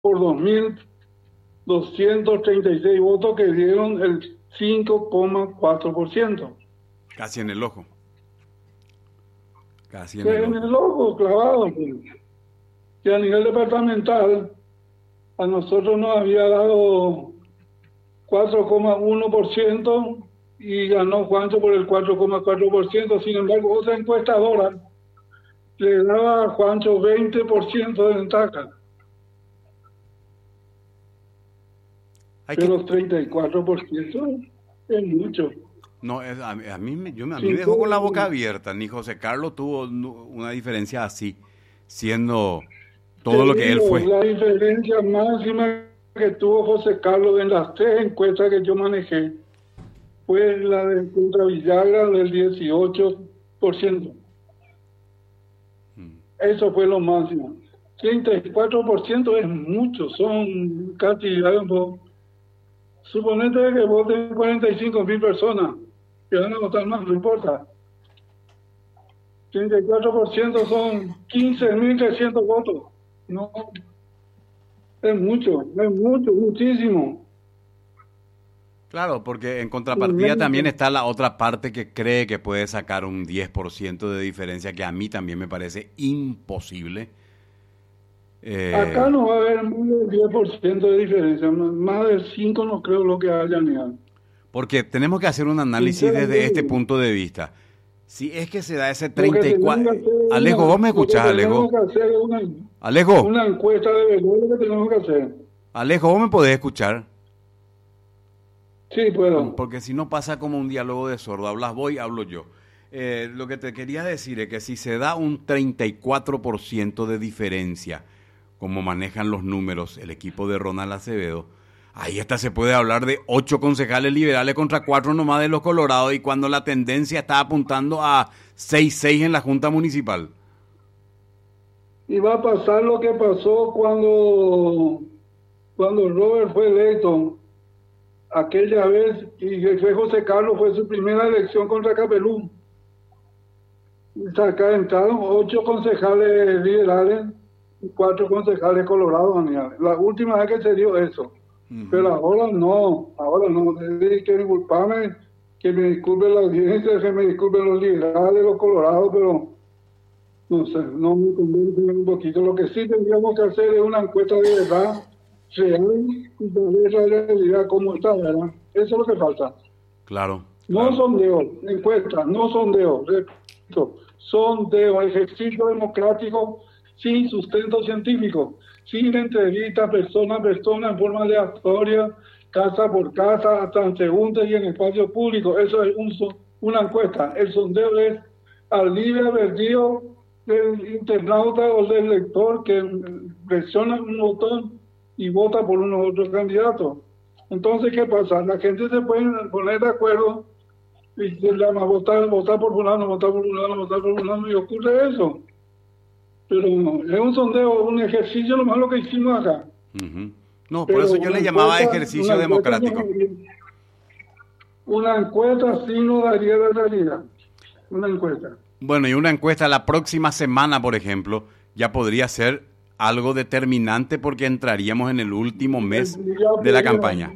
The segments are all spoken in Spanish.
por 2.236 votos que dieron el 5,4%. Casi en el ojo. Casi en Que el en ojo. el ojo clavado, pues. Que a nivel departamental a nosotros nos había dado 4,1% y ganó Juancho por el 4,4%. Sin embargo, otra encuestadora le daba a Juancho 20% de ventaja. Hay que, Pero los 34% es mucho. no, a mí, a mí me Sí, dejó con la boca abierta. Ni José Carlos tuvo una diferencia así, siendo te todo lo que él digo, fue. la diferencia máxima que tuvo José Carlos en las 3 encuestas que yo manejé fue la de contra Villagra del 18%. Eso fue lo máximo. 34% es mucho, son cantidades. Suponete que voten 45.000 personas, que van a votar más, no importa. 34% son 15.300 votos. No, es mucho, muchísimo. Claro, porque en contrapartida Inmenso. también está la otra parte que cree que puede sacar un 10% de diferencia, que a mí también me parece imposible. Acá Eh, no va a haber más del 10% de diferencia, más del 5 no creo lo que haya, ni nada. Porque tenemos que hacer un análisis desde este Sinceramente, punto de vista. Si es que se da ese lo que tenemos 34... que hacer es Alejo, ¿vos me lo que escuchás, tenemos Alejo? que hacer es Alejo, una encuesta de verdad, lo que tenemos que hacer. Alejo, ¿vos me podés escuchar? Sí, puedo. Porque si no pasa como un diálogo de sordo, hablas vos y hablo yo. Lo que te quería decir es que si se da un 34% de diferencia, como manejan los números el equipo de Ronald Acevedo, ahí hasta se puede hablar de 8 concejales liberales contra 4 nomás de los colorados, y cuando la tendencia está apuntando a 6-6 en la Junta Municipal. Y va a pasar lo que pasó cuando Robert fue electo aquella vez y que fue José Carlos, fue su primera elección contra Capelú. Acá entraron 8 concejales liberales y 4 concejales colorados. La última vez que se dio eso. Pero ahora no. Que disculpame, que me disculpe la audiencia, que me disculpen los liberales, los colorados, pero no sé, no me convence un poquito. Lo que sí tendríamos que hacer es una encuesta de verdad, real, y saber la realidad cómo está, ¿verdad? Eso es lo que falta. Claro, No claro. sondeo, encuesta, no sondeo, repito, sondeo, ejercicio democrático sin sustento científico, sin entrevista persona a persona en forma aleatoria, casa por casa, transeúntes y en espacio público. Eso es una encuesta. El sondeo es al libre albedrío del internauta o del lector que presiona un botón y vota por uno u otro candidato. Entonces, ¿qué pasa? La gente se puede poner de acuerdo y se llama votar por fulano, y ocurre eso. Pero es un sondeo, un ejercicio, lo más lo que hicimos acá. Ujú. No, por Pero eso yo le llamaba ejercicio una encuesta, democrático. una encuesta sí no daría la realidad. Una encuesta. Bueno, y una encuesta la próxima semana, por ejemplo, ya podría ser algo determinante porque entraríamos en el último mes de la campaña.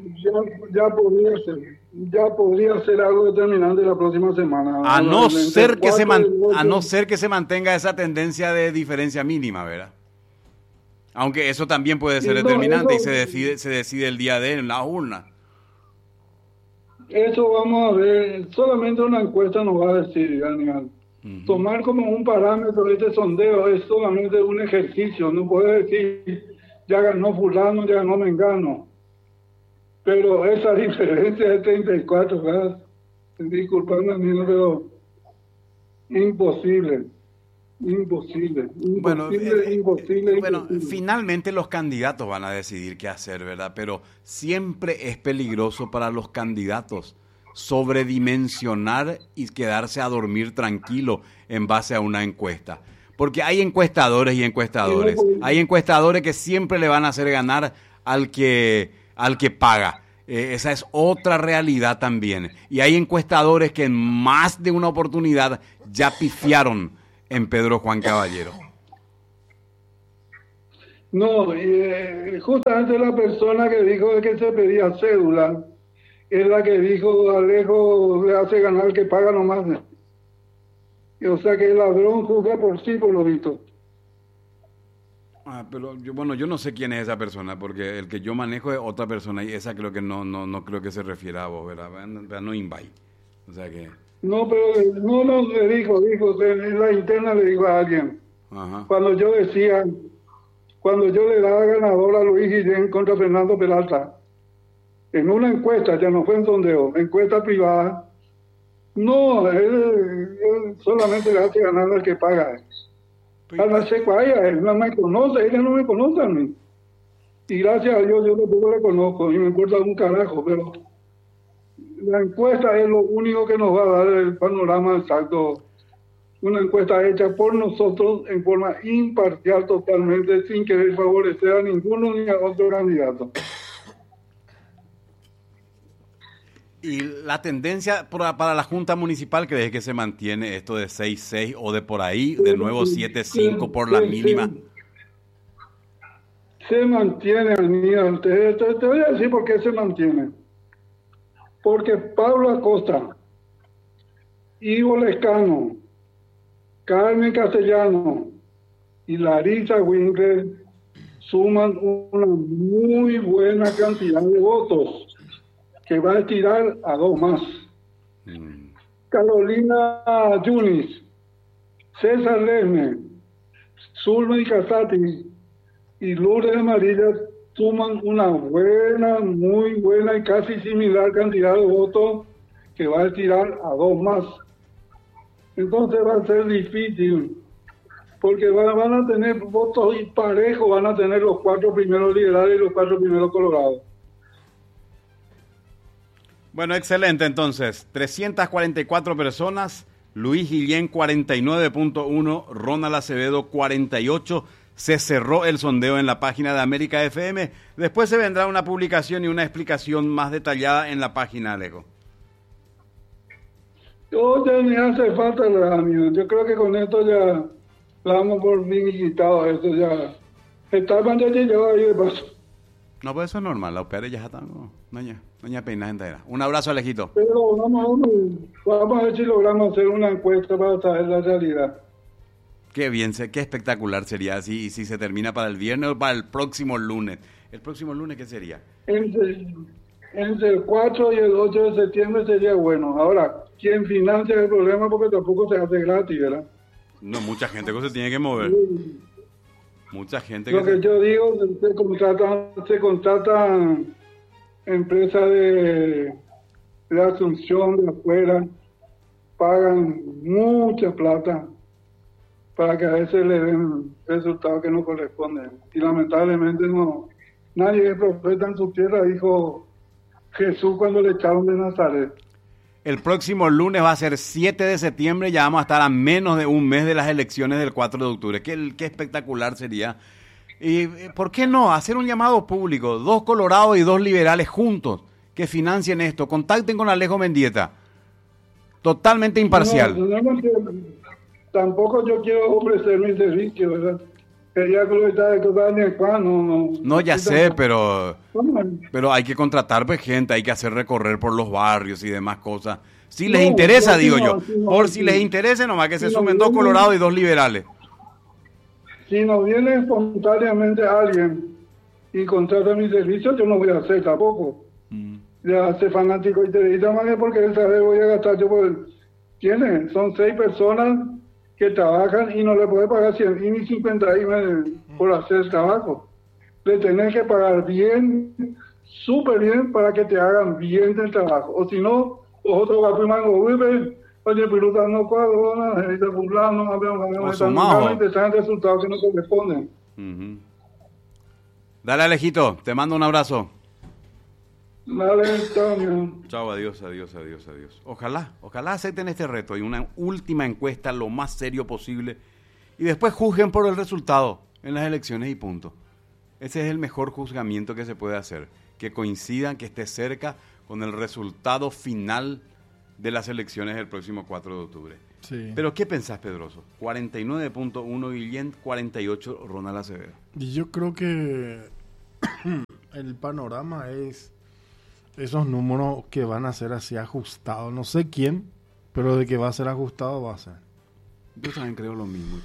Ya podría ser algo determinante la próxima semana. A no Entre el ser que 4 y el a 8. no ser que se mantenga esa tendencia de diferencia mínima, ¿verdad? Aunque eso también puede ser No, determinante y se decide el día de en la urna. eso vamos a ver. Solamente una encuesta nos va a decir, Daniel. Ujú. Tomar como un parámetro este sondeo es solamente un ejercicio. No puede decir, ya ganó fulano, ya ganó mengano. Pero esa diferencia de 34, ¿verdad? Disculpadme, pero imposible. Imposible, Bueno, imposible, imposible, bueno, imposible. finalmente los candidatos van a decidir qué hacer, ¿verdad? Pero siempre es peligroso para los candidatos sobredimensionar y quedarse a dormir tranquilo en base a una encuesta. Porque hay encuestadores y Y no encuestadores. Hay encuestadores que siempre le van a hacer ganar al que paga. Esa es otra realidad también. Y hay encuestadores que en más de una oportunidad ya pifiaron en Pedro Juan Caballero. No, justamente la persona que dijo que se pedía cédula es la que dijo Alejo le hace ganar el que paga nomás. O sea que el ladrón juzga por sí, por lo visto. Pero yo no sé quién es esa persona, porque el que yo manejo es otra persona y esa creo que no creo que se refiera a vos, ¿verdad? No invite. O sea que... No, pero no le dijo, en la interna le dijo a alguien. Ajá. Cuando yo le daba ganador a Luis Guillén contra Fernando Peralta, en una encuesta, ya no fue en sondeo, encuesta privada, no, él solamente le hace ganar al que paga. A la secuaya, él no me conoce, ella no me conoce a mí. Y gracias a Dios yo tampoco le conozco y me importa un carajo, pero la encuesta es lo único que nos va a dar el panorama exacto. Una encuesta hecha por nosotros en forma imparcial totalmente, sin querer favorecer a ninguno ni a otro candidato. ¿Y la tendencia para la Junta Municipal crees que se mantiene esto de 6-6 o de por ahí, de nuevo 7-5 por la mínima? Se mantiene, Aníbal. Te voy a decir por qué se mantiene. Porque Pablo Acosta, Ivo Lescano, Carmen Castellano y Larisa Winkler suman una muy buena cantidad de votos que va a estirar a dos más. Carolina Yunis, César Lesme, Zulma y Casati y Lourdes Amarillas suman una buena, muy buena y casi similar cantidad de votos que va a estirar a dos más. Entonces va a ser difícil, porque van a tener votos parejos, van a tener los 4 primeros liberales y los 4 primeros colorados. Bueno, excelente entonces. 344 personas, Luis Guillén 49.1, Ronald Acevedo 48. Se cerró el sondeo en la página de América FM. Después se vendrá una publicación y una explicación más detallada en la página, Alejo. Ya ni hace falta, amigo. Yo creo que con esto ya la vamos por finiquitado. Esto ya está más ya llegado ahí de paso. No, pues eso es normal. La opera ya está. No hay pena entera. Un abrazo, Alejito. Pero vamos a ver si logramos hacer una encuesta para saber la realidad. Qué bien, qué espectacular sería si se termina para el viernes o para el próximo lunes. ¿El próximo lunes qué sería? Entre el 4 y el 8 de septiembre sería bueno. Ahora, ¿quién financia el problema? Porque tampoco se hace gratis, ¿verdad? No, mucha gente que se tiene que mover. Sí. Mucha gente Lo que yo digo, se contratan empresas de Asunción, de afuera, pagan mucha plata para que a veces le den resultados que no corresponden. Y lamentablemente nadie es profeta en su tierra, dijo Jesús cuando le echaron de Nazaret. El próximo lunes va a ser 7 de septiembre, ya vamos a estar a menos de un mes de las elecciones del 4 de octubre. Qué espectacular sería. ¿Y por qué no? Hacer un llamado público, 2 colorados y 2 liberales juntos que financien esto. Contacten con Alejo Mendieta. Totalmente imparcial. Tampoco yo quiero ofrecer mi servicio, ¿verdad? Quería que lo está de total ni cuando. No, ya sé, pero hay que contratar gente, hay que hacer recorrer por los barrios y demás cosas. Si les interesa, digo yo. Por si les interesa, nomás que se sumen 2 colorados y 2 liberales. Si nos viene espontáneamente alguien y contrata mi servicio, yo no voy a hacer tampoco. Ya hace fanático y te dice, más que porque él sabe voy a gastar yo por él. Son 6 personas que trabajan y no le puede pagar 100 ni 50 por hacer el trabajo. Le tenés que pagar bien, súper bien, para que te hagan bien el trabajo. O si no, otro gapimango, oye, piruta no cuadro, necesita burlando, y te salen resultados que no corresponden. Dale, Alejito, te mando un abrazo. Dale, chao. Chao, adiós. Ojalá acepten este reto y una última encuesta lo más serio posible y después juzguen por el resultado en las elecciones y punto. Ese es el mejor juzgamiento que se puede hacer, que coincidan, que esté cerca con el resultado final de las elecciones del próximo 4 de octubre. Sí. Pero ¿qué pensás, Pedroso? 49.1 Guillén, 48 Ronald Acevedo. Y yo creo que el panorama es esos números que van a ser así ajustados. No sé quién, pero de que va a ser ajustado va a ser. Yo también creo lo mismo.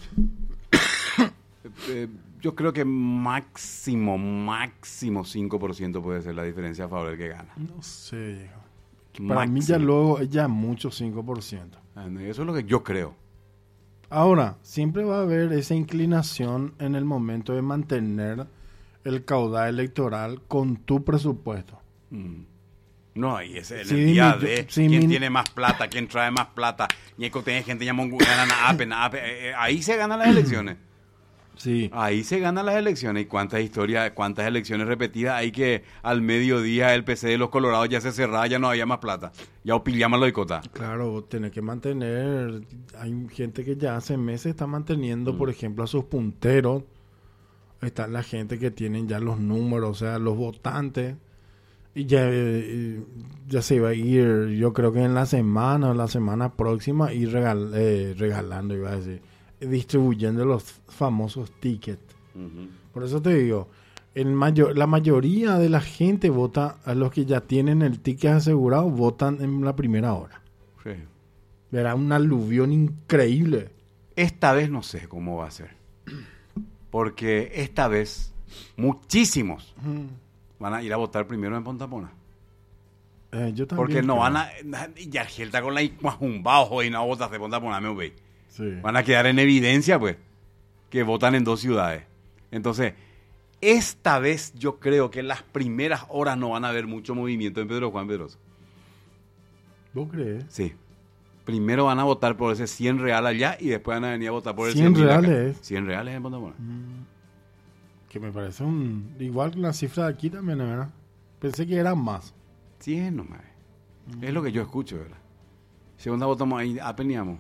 Yo creo que máximo 5% puede ser la diferencia a favor del que gana. No sé, viejo. Para mí ya mucho 5%. Eso es lo que yo creo. Ahora, siempre va a haber esa inclinación en el momento de mantener el caudal electoral con tu presupuesto. No, y ese es el día de quién tiene más plata, quién trae más plata. Ñeco tiene gente llamando ahí se ganan las elecciones. Sí. Ahí se ganan las elecciones. ¿Y cuántas historias, cuántas elecciones repetidas hay que al mediodía el PC de los Colorados ya se cerraba, ya no había más plata? Ya opiliamos lo de cota. Claro, tenés que mantener. Hay gente que ya hace meses está manteniendo, por ejemplo, a sus punteros. Está la gente que tienen ya los números, o sea, los votantes. Y ya se iba a ir, yo creo que en la semana próxima, ir regalando, iba a decir, distribuyendo los famosos tickets. Por eso te digo, la mayoría de la gente vota, a los que ya tienen el ticket asegurado, votan en la primera hora. Sí. Verá un aluvión increíble. Esta vez no sé cómo va a ser. Porque esta vez muchísimos van a ir a votar primero en Pontapona. Yo también. Porque no van a... Y Argel está con la Icuajumbao y no votas de Pontapona, me voy. Sí. Van a quedar en evidencia, pues, que votan en 2 ciudades. Entonces, esta vez yo creo que en las primeras horas no van a haber mucho movimiento en Pedro Juan Pedroso. ¿Vos crees? Sí. Primero van a votar por ese 100 real allá y después van a venir a votar por el 100 100 reales. 100 reales en Pontapona. Que me parece igual que la cifra de aquí también, ¿verdad? Pensé que eran más. 100 nomás. Es lo que yo escucho, ¿verdad? Segunda votamos ahí, apeñamos.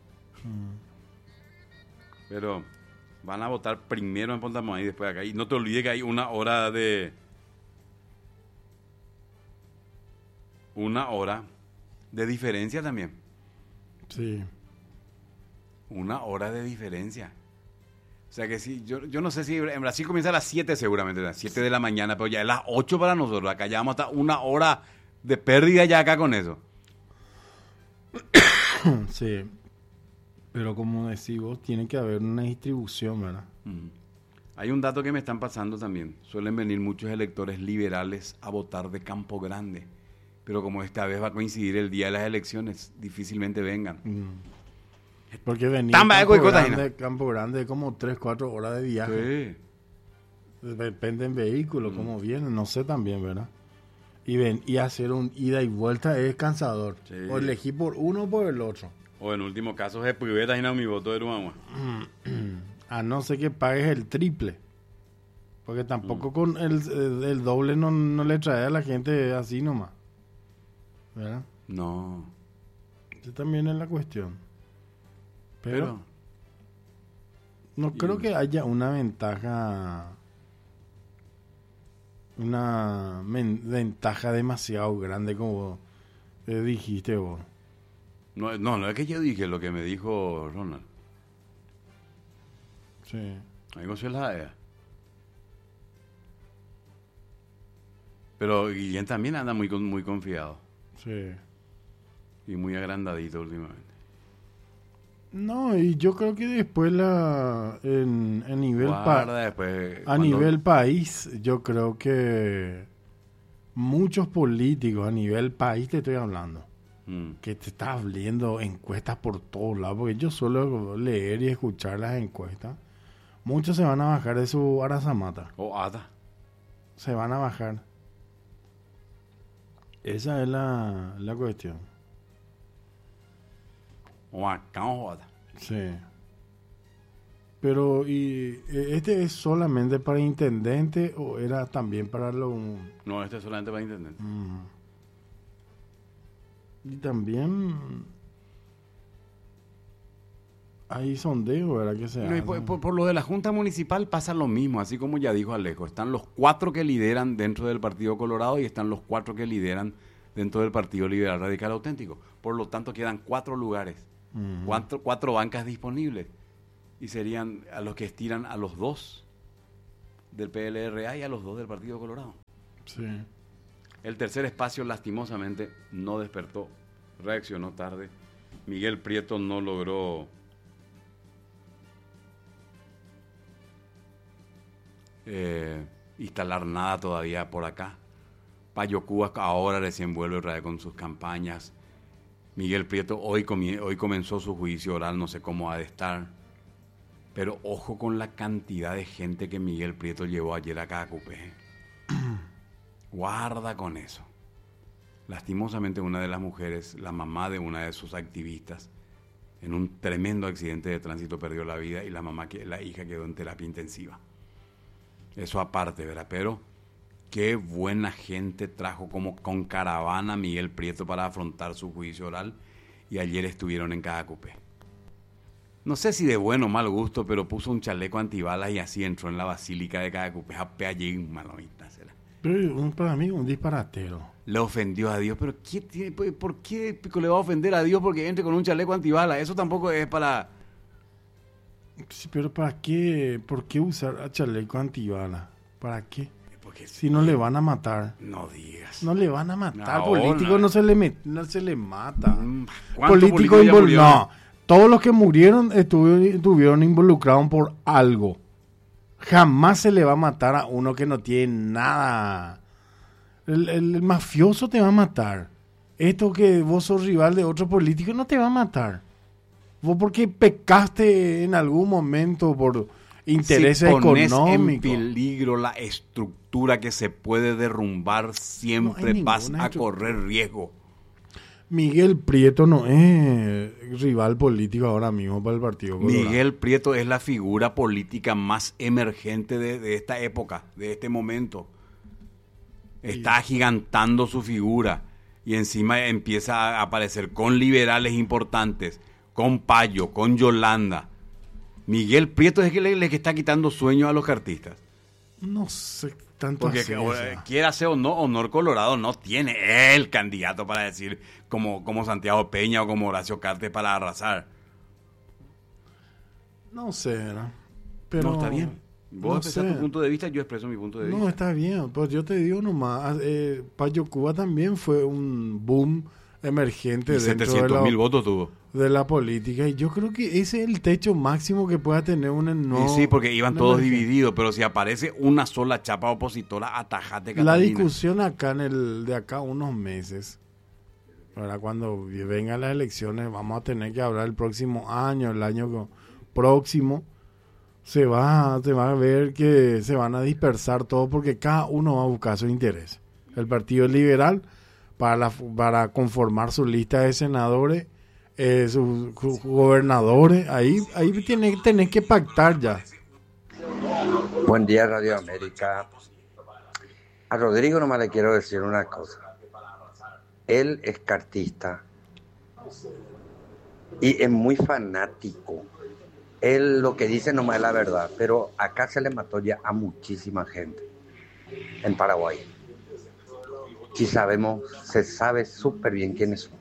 Pero van a votar primero en Pontapona y después acá. Y no te olvides que hay una hora de diferencia también. Sí. Una hora de diferencia. O sea que sí, yo no sé si en Brasil comienza a las 7 seguramente, a las 7 de la mañana, pero ya es las 8 para nosotros. Acá ya vamos hasta una hora de pérdida ya acá con eso. Sí. Pero como decís vos, tiene que haber una distribución, ¿verdad? Hay un dato que me están pasando también. Suelen venir muchos electores liberales a votar de Campo Grande. Pero como esta vez va a coincidir el día de las elecciones, difícilmente vengan. Porque venir Campo Grande es como 3-4 horas de viaje. Sí. Depende en vehículo, cómo vienen, no sé también, ¿verdad? Y hacer un ida y vuelta es cansador. Sí. O elegí por uno o por el otro. O en último caso, es priveta y no mi voto de tu mamá. A no ser que pagues el triple. Porque tampoco con el doble no le trae a la gente así nomás. ¿Verdad? No. Esa también es la cuestión. Pero no creo que haya una ventaja. Una ventaja demasiado grande como dijiste vos. No es que yo dije lo que me dijo Ronald. Sí. Ahí no se la idea. Pero Guillén también anda muy confiado. Sí. Y muy agrandadito últimamente. No, y yo creo que después en nivel país, yo creo que muchos políticos a nivel país, te estoy hablando, que te estás viendo encuestas por todos lados, porque yo suelo leer y escuchar las encuestas. Muchos se van a bajar de su arazamata. Se van a bajar. Esa es la cuestión. Sí. Pero, ¿y este es solamente para intendente o era también para lo...? No, este es solamente para intendente. Y también hay sondeo, ¿verdad? Que se hace. Por lo de la Junta Municipal pasa lo mismo, así como ya dijo Alejo. Están los 4 que lideran dentro del Partido Colorado y están los 4 que lideran dentro del Partido Liberal Radical Auténtico. Por lo tanto, quedan 4 lugares, 4 bancas disponibles. Y serían a los que estiran a los 2 del PLRA y a los 2 del Partido Colorado. Sí. El tercer espacio, lastimosamente, no despertó, reaccionó tarde. Miguel Prieto no logró instalar nada todavía por acá. Payo Cubas ahora recién vuelve otra vez con sus campañas. Miguel Prieto hoy comenzó su juicio oral, no sé cómo ha de estar. Pero ojo con la cantidad de gente que Miguel Prieto llevó ayer a Caacupé. Guarda con eso. Lastimosamente una de las mujeres, la mamá de una de sus activistas, en un tremendo accidente de tránsito perdió la vida y la hija quedó en terapia intensiva. Eso aparte, ¿verdad? Pero qué buena gente trajo como con caravana Miguel Prieto para afrontar su juicio oral y ayer estuvieron en Caacupé. No sé si de bueno o mal gusto, pero puso un chaleco antibalas y así entró en la basílica de Caacupé. Allí, malomita, será. Pero para mí un disparatero. Le ofendió a Dios, pero ¿por qué le va a ofender a Dios porque entre con un chaleco antibalas? Eso tampoco es para... Sí, pero ¿para qué? ¿Por qué usar chaleco antibala? ¿Para qué? Porque si no le van a matar. No digas. No le van a matar. No, Político no se le mata. Político no. Todos los que murieron estuvieron involucrados por algo. Jamás se le va a matar a uno que no tiene nada. El mafioso te va a matar. Esto que vos sos rival de otro político no te va a matar. Vos porque pecaste en algún momento por intereses económicos. Si pones en peligro la estructura que se puede derrumbar, siempre vas a correr riesgo. Miguel Prieto no es rival político ahora mismo para el Partido Colorado. Miguel Prieto es la figura política más emergente de esta época, de este momento. Está agigantando su figura y encima empieza a aparecer con liberales importantes, con Payo, con Yolanda. Miguel Prieto es el que está quitando sueños a los cartistas. No sé tanto. Porque quiera ser o no, Honor Colorado no tiene el candidato para decir como Santiago Peña o como Horacio Cartes para arrasar. No sé, ¿no? Pero no, está bien. Vos expresás tu punto de vista, yo expreso mi punto de vista. No, está bien. Pues yo te digo nomás, Payo Cuba también fue un boom emergente. 700,000 votos tuvo. De la política. Y yo creo que ese es el techo máximo que pueda tener un sí, porque iban todos divididos, pero si aparece una sola chapa opositora, atajate, Catalina. La discusión acá de acá unos meses, ahora cuando vengan las elecciones, vamos a tener que hablar el próximo año, el año próximo, se va a ver que se van a dispersar todo porque cada uno va a buscar su interés. El Partido Liberal para conformar su lista de senadores, sus gobernadores, ahí tenés que pactar ya. Buen día, Radio América. A Rodrigo nomás le quiero decir una cosa. Él es cartista y es muy fanático. Él lo que dice nomás es la verdad, pero acá se le mató ya a muchísima gente en Paraguay. Sí se sabe súper bien quiénes son.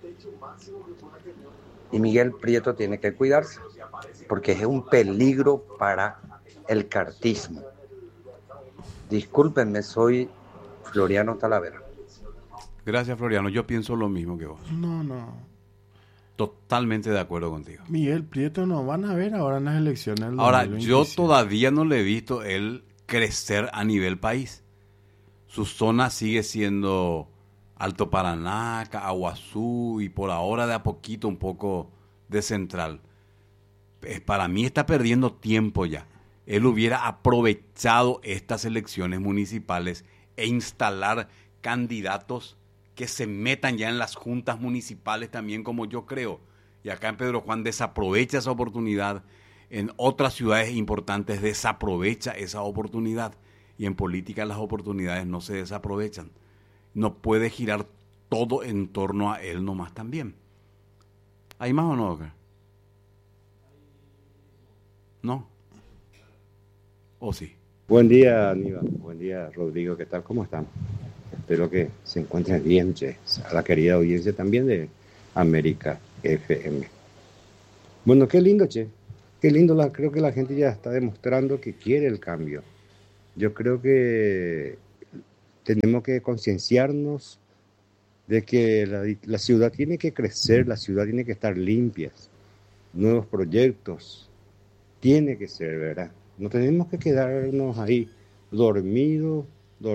Y Miguel Prieto tiene que cuidarse, porque es un peligro para el cartismo. Discúlpenme, soy Floriano Talavera. Gracias, Floriano. Yo pienso lo mismo que vos. No. Totalmente de acuerdo contigo. Miguel Prieto no van a ver ahora en las elecciones. Ahora, yo todavía no le he visto él crecer a nivel país. Su zona sigue siendo Alto Paraná, Aguazú y por ahora de a poquito un poco de Central. Para mí está perdiendo tiempo ya. Él hubiera aprovechado estas elecciones municipales e instalar candidatos que se metan ya en las juntas municipales también, como yo creo. Y acá en Pedro Juan desaprovecha esa oportunidad. En otras ciudades importantes desaprovecha esa oportunidad. Y en política las oportunidades no se desaprovechan. No puede girar todo en torno a él nomás también. ¿Hay más o no, Oscar? ¿No? ¿O sí? Buen día, Aníbal. Buen día, Rodrigo. ¿Qué tal? ¿Cómo están? Espero que se encuentren bien, che. A la querida audiencia también de América FM. Bueno, qué lindo, che. Qué lindo, creo que la gente ya está demostrando que quiere el cambio. Yo creo que tenemos que concienciarnos de que la ciudad tiene que crecer, la ciudad tiene que estar limpia, nuevos proyectos, tiene que ser, ¿verdad? No tenemos que quedarnos ahí dormidos.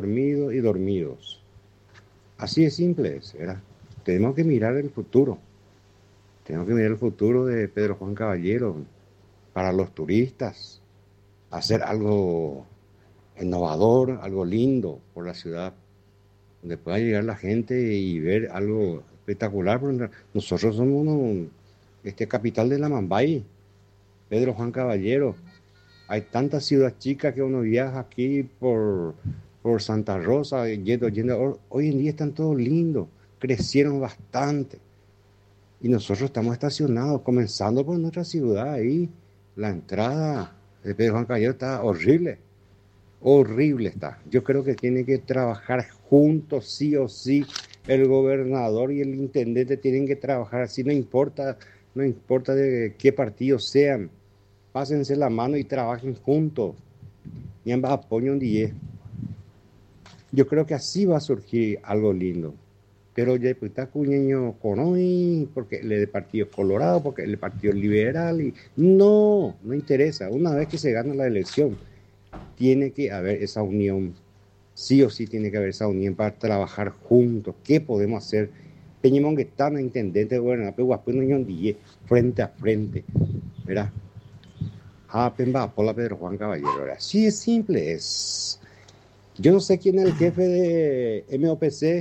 Así de simple es, ¿verdad? Tenemos que mirar el futuro. Tenemos que mirar el futuro de Pedro Juan Caballero para los turistas, hacer algo innovador, algo lindo por la ciudad, donde pueda llegar la gente y ver algo espectacular. Nosotros somos capital de la Mambay, Pedro Juan Caballero. Hay tantas ciudades chicas que uno viaja aquí por Santa Rosa, yendo. Hoy en día están todos lindos, crecieron bastante. Y nosotros estamos estacionados, comenzando por nuestra ciudad ahí. La entrada de Pedro Juan Caballero está horrible. Horrible está. Yo creo que tiene que trabajar juntos, sí o sí. El gobernador y el intendente tienen que trabajar así, no importa de qué partido sean. Pásense la mano y trabajen juntos. Y ambas apoyan 10. Yo creo que así va a surgir algo lindo. Pero ya está cuñeño con hoy, porque él es del Partido Colorado, porque él es del Partido Liberal. Y no interesa. Una vez que se gana la elección, tiene que haber esa unión. Sí o sí tiene que haber esa unión para trabajar juntos. ¿Qué podemos hacer? Peñimón que está en intendente, gobernador, frente a frente, ¿verdad? Por la Pedro Juan Caballero, ¿verdad? Sí, es simple, es. Yo no sé quién es el jefe de MOPC,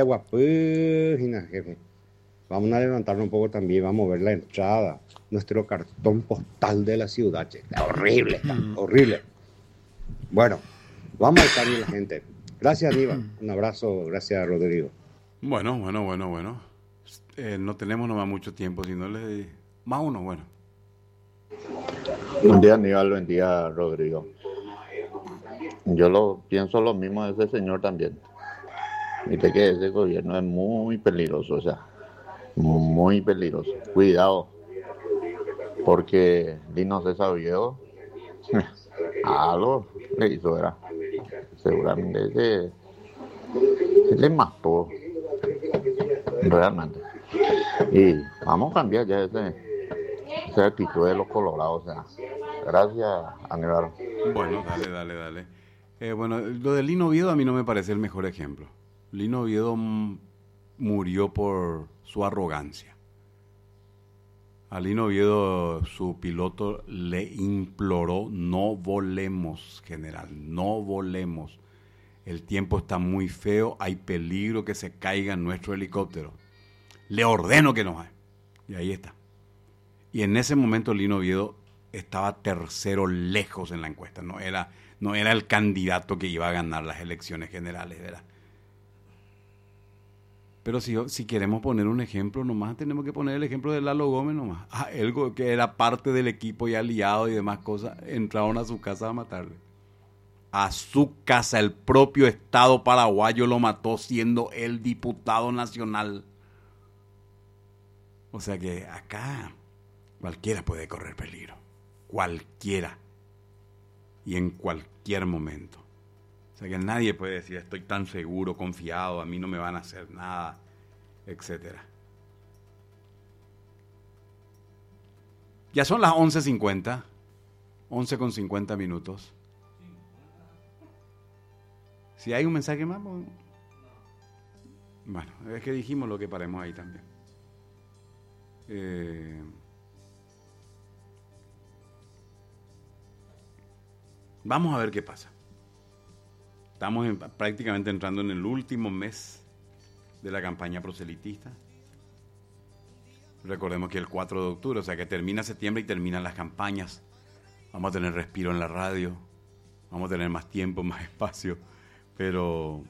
jefe. Vamos a levantarnos un poco también, vamos a ver la entrada, nuestro cartón postal de la ciudad, che. Está horrible, horrible. Bueno, vamos al cambio, la gente. Gracias, Aníbal. Un abrazo, gracias, Rodrigo. Bueno. No tenemos nomás mucho tiempo, si no les... Más uno, bueno. Buen día, Aníbal, buen día, Rodrigo. Yo pienso lo mismo de ese señor también. Viste que ese gobierno es muy peligroso, o sea, muy peligroso. Cuidado, porque Lino César Viejo algo le hizo, ¿verdad? Seguramente se le mató realmente. Y vamos a cambiar ya esa actitud de los colorados, o sea. Gracias, Aníbal. Bueno, dale. Bueno, lo de Lino Oviedo a mí no me parece el mejor ejemplo. Lino Oviedo murió por su arrogancia. A Lino Oviedo, su piloto le imploró: no volemos, general, no volemos. El tiempo está muy feo, hay peligro que se caiga en nuestro helicóptero. Le ordeno que no haga. Y ahí está. Y en ese momento Lino Oviedo estaba tercero lejos en la encuesta. No era el candidato que iba a ganar las elecciones generales, ¿verdad? Pero si queremos poner un ejemplo, nomás tenemos que poner el ejemplo de Lalo Gómez nomás. Él, que era parte del equipo y aliado y demás cosas, entraron a su casa a matarle. A su casa, el propio Estado paraguayo lo mató siendo él diputado nacional. O sea que acá cualquiera puede correr peligro. Cualquiera. Y en cualquier momento. O sea que nadie puede decir: estoy tan seguro, confiado, a mí no me van a hacer nada, etcétera. Ya son las 11:50, 11:50. Si hay un mensaje más, bueno, es que dijimos lo que paremos ahí también. Vamos a ver qué pasa. Estamos prácticamente entrando en el último mes de la campaña proselitista. Recordemos que el 4 de octubre, o sea que termina septiembre y terminan las campañas. Vamos a tener respiro en la radio, vamos a tener más tiempo, más espacio, pero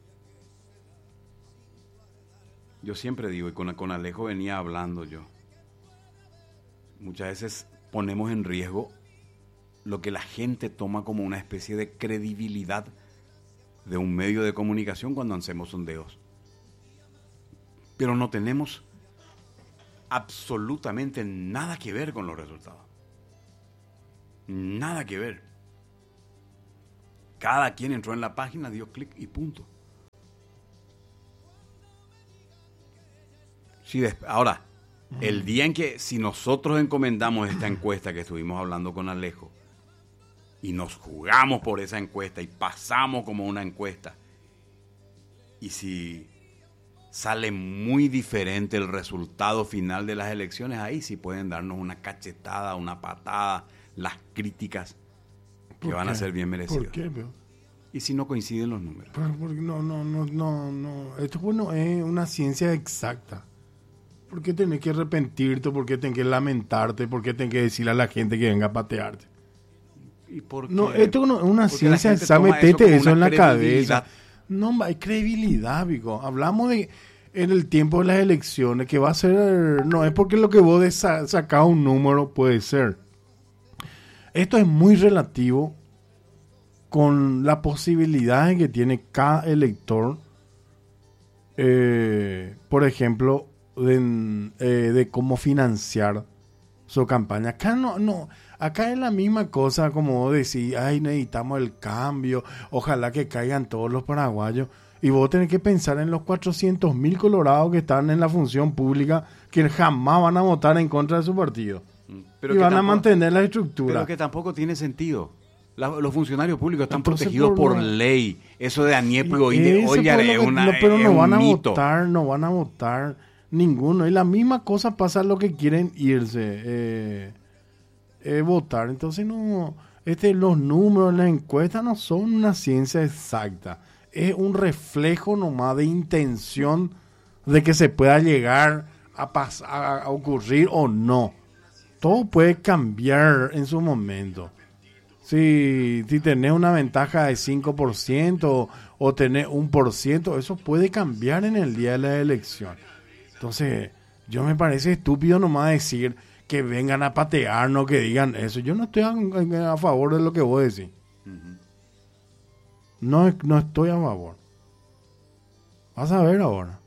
yo siempre digo, y con Alejo venía hablando yo, muchas veces ponemos en riesgo lo que la gente toma como una especie de credibilidad de un medio de comunicación cuando hacemos sondeos. Pero no tenemos absolutamente nada que ver con los resultados. Nada que ver. Cada quien entró en la página, dio clic y punto. Ahora, el día en que, si nosotros encomendamos esta encuesta que estuvimos hablando con Alejo, y nos jugamos por esa encuesta y pasamos como una encuesta, y si sale muy diferente el resultado final de las elecciones, ahí sí pueden darnos una cachetada, una patada, las críticas que van a ser bien merecidas. ¿Por qué, bro? Y si no coinciden los números. Porque no. Esto no es una ciencia exacta. ¿Por qué tenés que arrepentirte? ¿Por qué tenés que lamentarte? ¿Por qué tenés que decirle a la gente que venga a patearte? ¿Y por qué? No, esto no es una ciencia exacta. Metete eso en la cabeza. No, hay credibilidad, Vico. Hablamos de en el tiempo de las elecciones que va a ser. No es porque lo que vos sacás un número puede ser. Esto es muy relativo con la posibilidad que tiene cada elector, por ejemplo, de cómo financiar su campaña. Acá es la misma cosa como vos decís, ay, necesitamos el cambio, ojalá que caigan todos los paraguayos. Y vos tenés que pensar en los 400.000 colorados que están en la función pública que jamás van a votar en contra de su partido. Pero y van a mantener la estructura. Pero que tampoco tiene sentido. Los funcionarios públicos están protegidos por ley. Eso de Aniepo y de Ollar es pero es no van un a mito. no van a votar ninguno. Y la misma cosa pasa a los que quieren irse votar. Entonces los números, las encuestas no son una ciencia exacta. Es un reflejo nomás de intención de que se pueda llegar a ocurrir o no. Todo puede cambiar en su momento. Si tenés una ventaja de 5% o tenés 1%, eso puede cambiar en el día de la elección. Entonces, yo me parece estúpido nomás decir que vengan a patearnos, que digan eso. Yo no estoy a favor de lo que vos decís. No estoy a favor. Vas a ver ahora.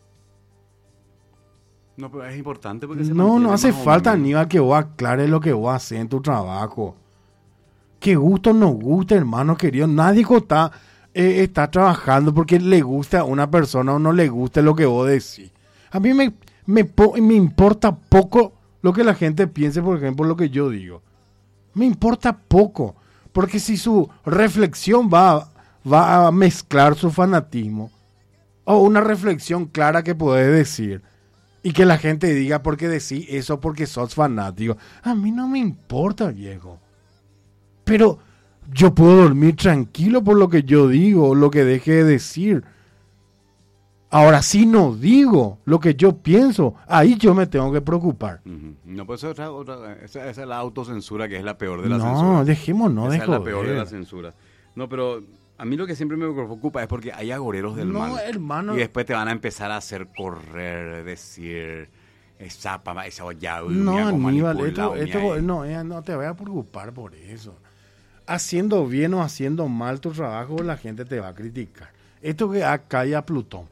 No, pero es importante porque no hace falta, Aníbal, que vos aclares lo que vos haces en tu trabajo. Que gusto no gusta, hermano querido. Nadie está trabajando porque le gusta a una persona o no le gusta lo que vos decís. A mí me importa poco lo que la gente piense, por ejemplo, lo que yo digo. Me importa poco. Porque si su reflexión va a mezclar su fanatismo o una reflexión clara que podés decir y que la gente diga porque decís eso porque sos fanático, a mí no me importa, viejo. Pero yo puedo dormir tranquilo por lo que yo digo o lo que deje de decir. Ahora, si no digo lo que yo pienso, ahí yo me tengo que preocupar. No, pues esa es la autocensura, que es la peor de las censuras. No, dejémonos de joder. Esa es la peor de las joder. censuras. No, pero a mí lo que siempre me preocupa es porque hay agoreros del mal. No, hermano. Y después te van a empezar a hacer correr, decir, esa olla. No, Aníbal, no te voy a preocupar por eso. Haciendo bien o haciendo mal tu trabajo, la gente te va a criticar. Esto que acá ya Plutón.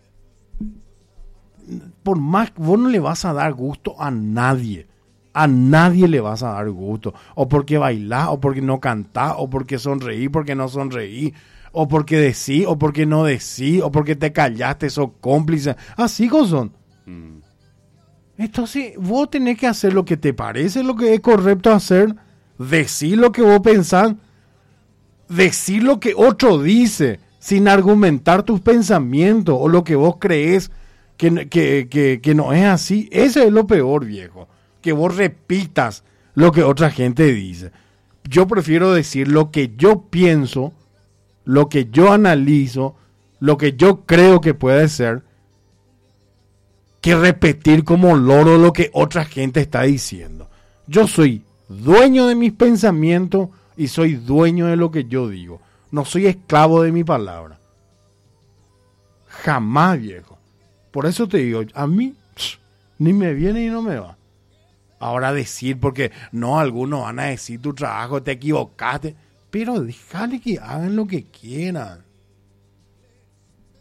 Por más, vos no le vas a dar gusto a nadie. A nadie le vas a dar gusto. O porque bailás, o porque no cantás, o porque sonreí, porque no sonreí, o porque decís, o porque no decís, o porque te callaste, sos cómplice. Así son. Entonces, vos tenés que hacer lo que te parece, lo que es correcto hacer. Decir lo que vos pensás. Decir lo que otro dice, sin argumentar tus pensamientos o lo que vos crees que no es así. Ese es lo peor, viejo. Que vos repitas lo que otra gente dice. Yo prefiero decir lo que yo pienso, lo que yo analizo, lo que yo creo que puede ser, que repetir como loro lo que otra gente está diciendo. Yo soy dueño de mis pensamientos y soy dueño de lo que yo digo. No soy esclavo de mi palabra. Jamás, viejo. Por eso te digo, a mí ni me viene y no me va. Ahora decir, porque no, algunos van a decir tu trabajo, te equivocaste. Pero déjale que hagan lo que quieran.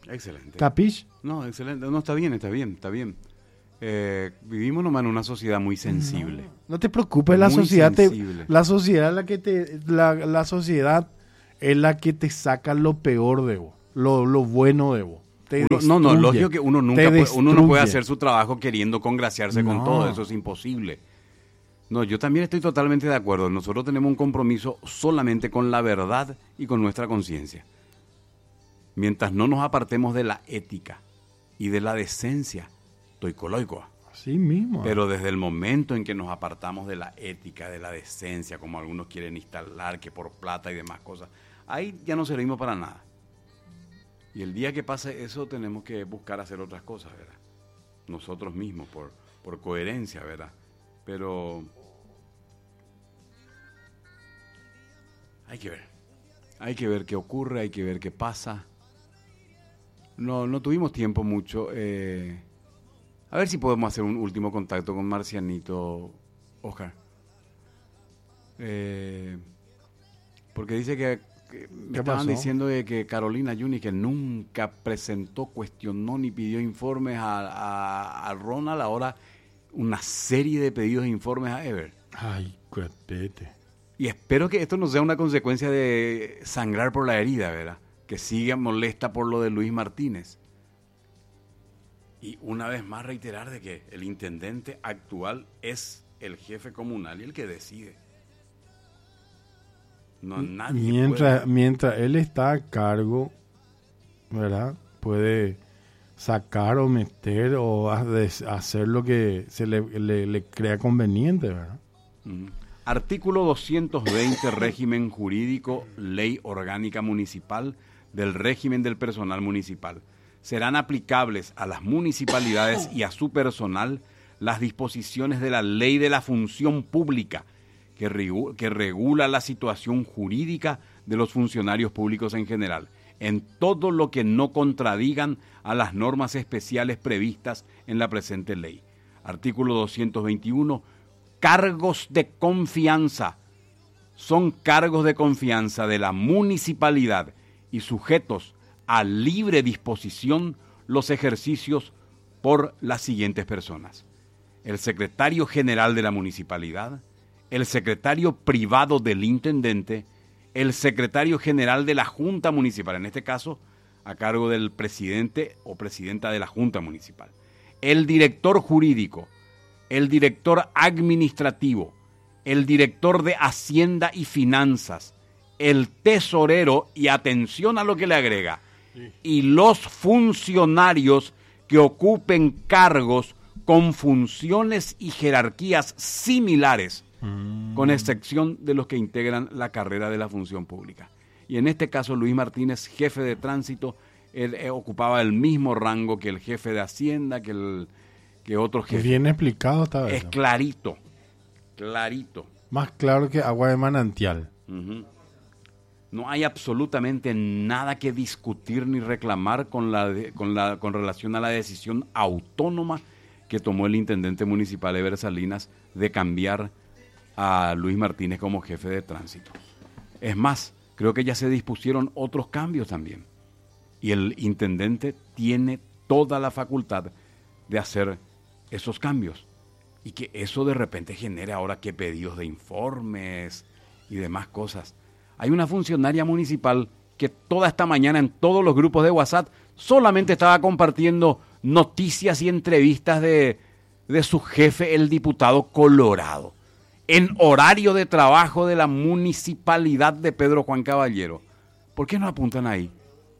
Excelente. ¿Capich? No, excelente. No, está bien, está bien, está bien. Vivimos nomás en una sociedad muy sensible. No te preocupes, la Muy sociedad sensible. la sociedad la sociedad es la que te saca lo peor de vos, lo bueno de vos. Lógico que uno no puede hacer su trabajo queriendo congraciarse con No. todo, eso es imposible. No, yo también estoy totalmente de acuerdo. Nosotros tenemos un compromiso solamente con la verdad y con nuestra conciencia. Mientras no nos apartemos de la ética y de la decencia, estoy coloico. Así mismo. Pero desde el momento en que nos apartamos de la ética, de la decencia, como algunos quieren instalar, que por plata y demás cosas, ahí ya no servimos para nada. Y el día que pase eso tenemos que buscar hacer otras cosas, ¿verdad? Nosotros mismos, por coherencia, ¿verdad? Pero hay que ver qué ocurre, hay que ver qué pasa. No tuvimos tiempo mucho. A ver si podemos hacer un último contacto con Marcianito, Oscar. Porque dice que me estaban diciendo de que Carolina Yuni, que nunca presentó, cuestionó ni pidió informes a Ronald, ahora una serie de pedidos de informes a Ever. Ay, cuépete. Y espero que esto no sea una consecuencia de sangrar por la herida, ¿verdad? Que siga molesta por lo de Luis Martínez. Y una vez más reiterar de que el intendente actual es el jefe comunal y el que decide. No, nadie mientras él está a cargo, ¿verdad? Puede sacar o meter o hacer lo que se le crea conveniente, ¿verdad? Artículo 220, régimen jurídico, ley orgánica municipal del régimen del personal municipal. Serán aplicables a las municipalidades y a su personal las disposiciones de la ley de la función pública que regula la situación jurídica de los funcionarios públicos en general, en todo lo que no contradigan a las normas especiales previstas en la presente ley. Artículo 221, cargos de confianza. Son cargos de confianza de la municipalidad y sujetos a libre disposición los ejercicios por las siguientes personas: el secretario general de la municipalidad, el secretario privado del intendente, el secretario general de la Junta Municipal, en este caso a cargo del presidente o presidenta de la Junta Municipal, el director jurídico, el director administrativo, el director de Hacienda y Finanzas, el tesorero, y atención a lo que le agrega, y los funcionarios que ocupen cargos con funciones y jerarquías similares, con excepción de los que integran la carrera de la función pública. Y en este caso Luis Martínez, jefe de tránsito, él ocupaba el mismo rango que el jefe de Hacienda, que otros jefes. Bien explicado esta vez. Es clarito, clarito. Más claro que agua de manantial. No hay absolutamente nada que discutir ni reclamar con relación a la decisión autónoma que tomó el intendente municipal Ever Salinas de cambiar a Luis Martínez como jefe de tránsito. Es más, creo que ya se dispusieron otros cambios también. Y el intendente tiene toda la facultad de hacer esos cambios. Y que eso de repente genere ahora que pedidos de informes y demás cosas. Hay una funcionaria municipal que toda esta mañana en todos los grupos de WhatsApp solamente estaba compartiendo noticias y entrevistas de su jefe, el diputado Colorado, en horario de trabajo de la municipalidad de Pedro Juan Caballero. ¿Por qué no apuntan ahí?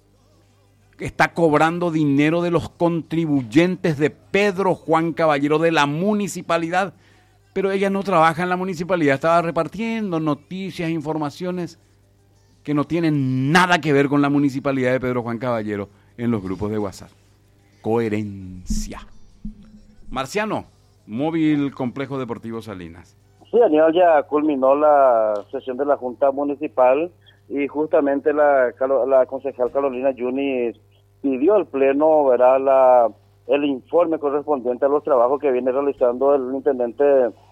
Está cobrando dinero de los contribuyentes de Pedro Juan Caballero, de la municipalidad, pero ella no trabaja en la municipalidad, estaba repartiendo noticias, informaciones que no tienen nada que ver con la municipalidad de Pedro Juan Caballero en los grupos de WhatsApp. Coherencia. Marciano, Móvil Complejo Deportivo Salinas. Sí, Daniel, ya culminó la sesión de la Junta Municipal y justamente la concejal Carolina Yuni pidió al Pleno, verá, el informe correspondiente a los trabajos que viene realizando el intendente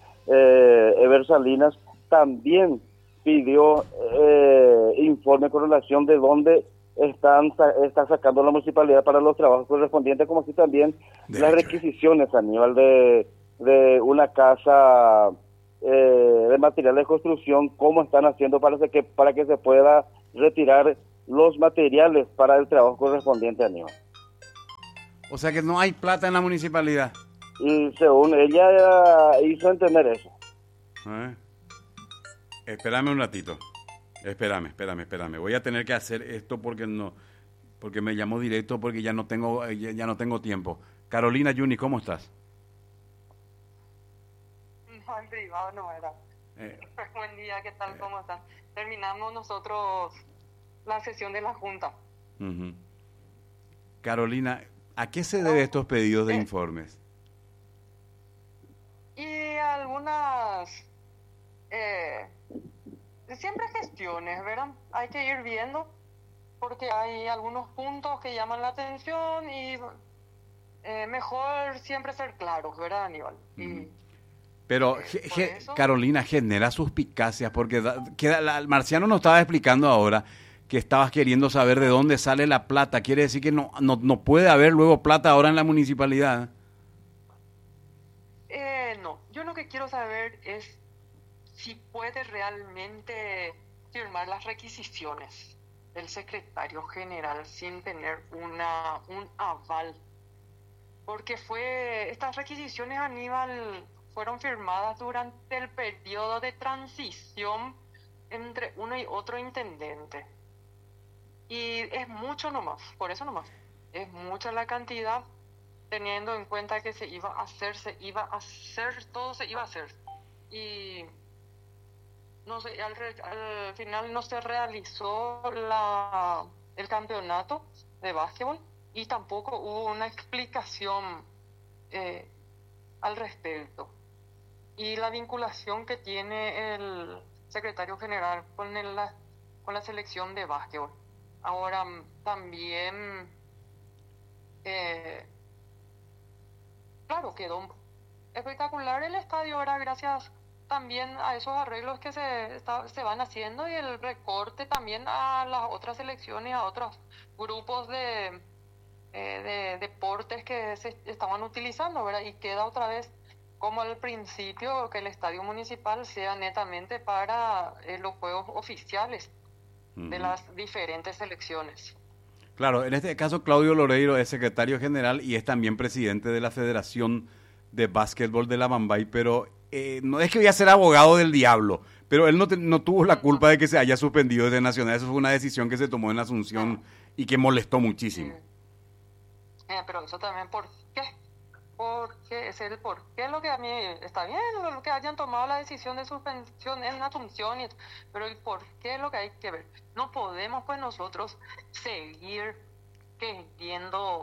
Ever Salinas. También pidió informe con relación de dónde está sacando la municipalidad para los trabajos correspondientes, como así también las requisiciones, Aníbal, de una casa de material de construcción, cómo están haciendo para que se pueda retirar los materiales para el trabajo correspondiente, Aníbal. O sea que no hay plata en la municipalidad. Y según ella hizo entender eso. Espérame un ratito. Espérame. Voy a tener que hacer esto porque me llamó directo porque ya no tengo tiempo. Carolina Juni, ¿cómo estás? No, en privado no era. Buen día, ¿qué tal? ¿Cómo están? Terminamos nosotros la sesión de la Junta. Uh-huh. Carolina, ¿a qué se deben estos pedidos de informes? Y algunas... siempre gestiones, ¿verdad? Hay que ir viendo porque hay algunos puntos que llaman la atención y mejor siempre ser claros, ¿verdad, Aníbal? Uh-huh. Pero Carolina, genera suspicacias porque el Marciano nos estaba explicando ahora que estabas queriendo saber de dónde sale la plata. Quiere decir que no puede haber luego plata ahora en la municipalidad. No, yo lo que quiero saber es si puede realmente firmar las requisiciones del secretario general sin tener un aval. Porque estas requisiciones, Aníbal, fueron firmadas durante el periodo de transición entre uno y otro intendente. Y es mucho nomás, por eso nomás. Es mucha la cantidad, teniendo en cuenta que todo se iba a hacer. Y no sé, al final no se realizó el campeonato de básquetbol y tampoco hubo una explicación al respecto. Y la vinculación que tiene el secretario general con la selección de básquetbol. Ahora también, claro, quedó espectacular el estadio ahora gracias también a esos arreglos que se van haciendo y el recorte también a las otras selecciones, a otros grupos de deportes que se estaban utilizando, ¿verdad? Y queda otra vez como al principio que el estadio municipal sea netamente para los juegos oficiales de las diferentes selecciones. Claro, en este caso Claudio Loreiro es secretario general y es también presidente de la Federación de Básquetbol de la Bambay, pero no es que voy a ser abogado del diablo, pero él no tuvo la culpa de que se haya suspendido desde Nacional. Eso fue una decisión que se tomó en Asunción y que molestó muchísimo. Pero eso también, ¿por qué? Porque es el por qué lo que a mí está bien, lo que hayan tomado la decisión de suspensión en Asunción, pero el por qué es lo que hay que ver. No podemos pues nosotros seguir queriendo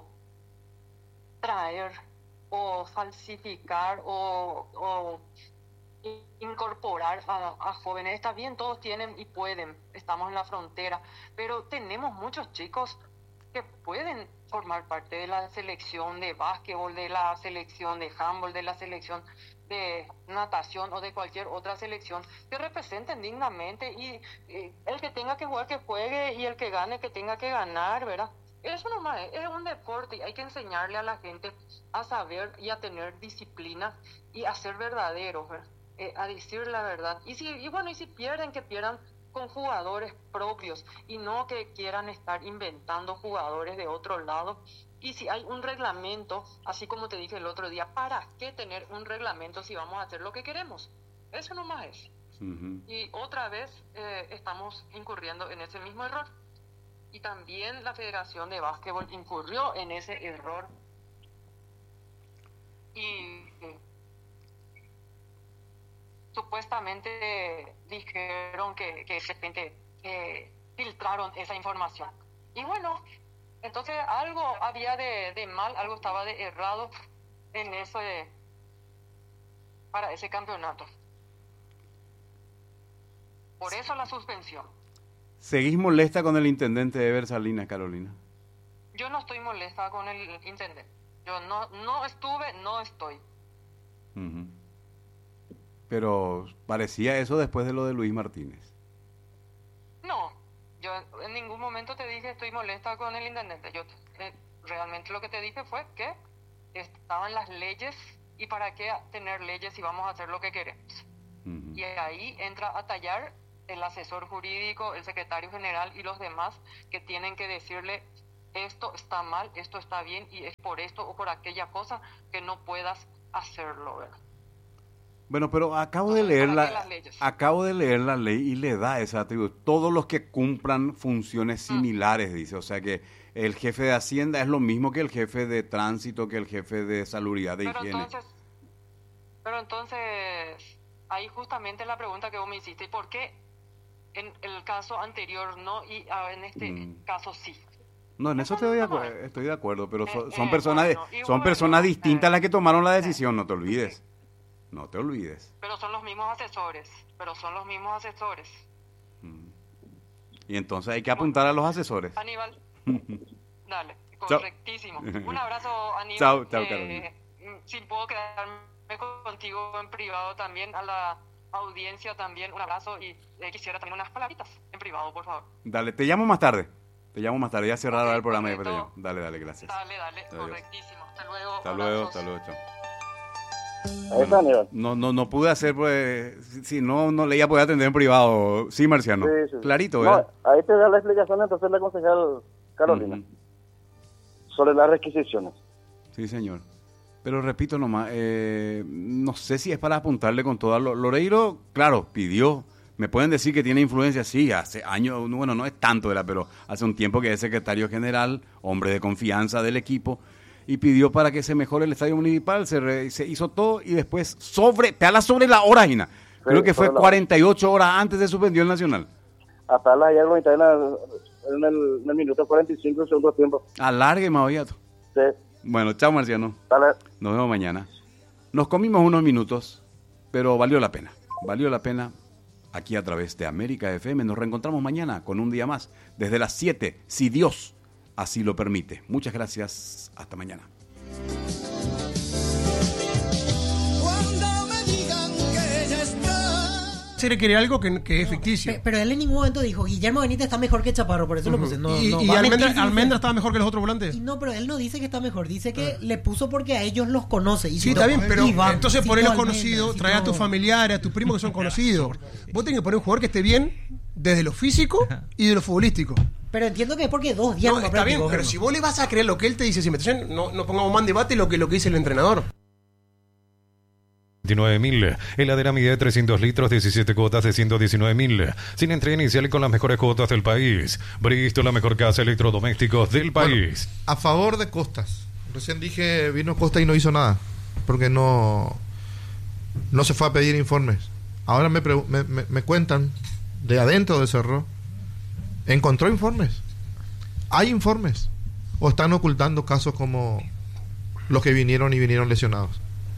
traer o falsificar o incorporar a jóvenes. Está bien, todos tienen y pueden, estamos en la frontera, pero tenemos muchos chicos que pueden formar parte de la selección de básquetbol, de la selección de handball, de la selección de natación o de cualquier otra selección que representen dignamente y el que tenga que jugar que juegue y el que gane que tenga que ganar, ¿verdad? Eso nomás es un deporte y hay que enseñarle a la gente a saber y a tener disciplina y a ser verdaderos, a decir la verdad. Y si pierden, que pierdan con jugadores propios y no que quieran estar inventando jugadores de otro lado. Y si hay un reglamento, así como te dije el otro día, ¿para qué tener un reglamento si vamos a hacer lo que queremos? Eso nomás es. Uh-huh. Y otra vez estamos incurriendo en ese mismo error. Y también la Federación de Básquetbol incurrió en ese error. Y supuestamente dijeron que de repente filtraron esa información. Y bueno, entonces algo había de mal, algo estaba de errado en eso para ese campeonato. Por eso la suspensión. ¿Seguís molesta con el intendente Eber Salinas, Carolina? Yo no estoy molesta con el intendente. Yo no estuve, no estoy. Uh-huh. Pero parecía eso después de lo de Luis Martínez. No, yo en ningún momento te dije estoy molesta con el intendente. Yo realmente lo que te dije fue que estaban las leyes y para qué tener leyes si vamos a hacer lo que queremos. Y ahí entra a tallar el asesor jurídico, el secretario general y los demás que tienen que decirle esto está mal, esto está bien y es por esto o por aquella cosa que no puedas hacerlo, ¿verdad? Bueno, pero acabo de leer la ley y le da ese atributo. Todos los que cumplan funciones similares, dice. O sea que el jefe de Hacienda es lo mismo que el jefe de Tránsito, que el jefe de Salubridad, de Higiene. Pero entonces, ahí justamente la pregunta que vos me hiciste, ¿por qué en el caso anterior no y en este caso sí? No, en eso estoy de acuerdo, pero son personas distintas las que tomaron la decisión, no te olvides. No te olvides. Pero son los mismos asesores. Y entonces hay que apuntar a los asesores. Aníbal, dale, correctísimo. Un abrazo, Aníbal. Chao, Carolina. Si puedo quedarme contigo en privado también, a la audiencia también, un abrazo y quisiera también unas palabritas en privado, por favor. Dale, te llamo más tarde, ya cerrado el programa. Dale, gracias. Dale, correctísimo. Hasta luego, chao. Bueno, no pude hacer, pues, si no le iba a poder atender en privado. Sí, Marciano. Sí. Clarito, ¿verdad? No, ahí te da la explicación entonces la concejal Carolina sobre las requisiciones. Sí, señor. Pero repito nomás, no sé si es para apuntarle con todo. Loreiro, claro, pidió. Me pueden decir que tiene influencia, sí, hace años, bueno, no es tanto, ¿verdad? Pero hace un tiempo que es secretario general, hombre de confianza del equipo, y pidió para que se mejore el estadio municipal, se hizo todo y después te habla sobre la hora, Gina. Creo que fue 48 horas antes se suspendió el Nacional. Hasta ayer lo en el minuto 45 del segundo tiempo. Alargue, Maviato. Sí. Bueno, chao, Marciano. Dale. Nos vemos mañana. Nos comimos unos minutos, pero valió la pena. Valió la pena aquí a través de América FM. Nos reencontramos mañana con un día más, desde las 7, si Dios así lo permite. Muchas gracias. Hasta mañana. Se le quiere algo que es ficticio. Pero él en ningún momento dijo Guillermo Benítez está mejor que Chaparro, por eso lo puse. ¿Y Almendra estaba mejor que los otros volantes? No, pero él no dice que está mejor, dice que le puso porque a ellos los conoce. Sí, está bien, pero entonces por él los conocidos, trae a tus familiares, a tus primos que son conocidos. Vos tenés que poner un jugador que esté bien desde lo físico y de lo futbolístico. Pero entiendo que es porque 2 días no está bien, pero si vos le vas a creer lo que él te dice, no pongamos más en debate lo que dice el entrenador. 29.000. Heladera Mide 300 litros, 17 cuotas de 119.000. Sin entrega inicial y con las mejores cuotas del país. Bristol, la mejor casa de electrodomésticos del país. Bueno, a favor de Costas. Recién dije, vino Costa y no hizo nada. Porque no se fue a pedir informes. Ahora me cuentan de adentro de Cerro. ¿Encontró informes? ¿Hay informes? ¿O están ocultando casos como los que vinieron lesionados?